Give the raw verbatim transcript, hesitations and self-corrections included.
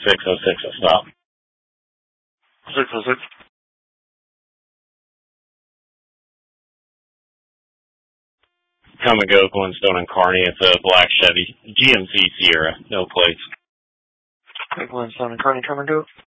six oh six, a stop. six oh six. Come and go, Glenstone and Kearney. It's a black Chevy. G M C Sierra, no plates. Glenstone and Kearney, come and go.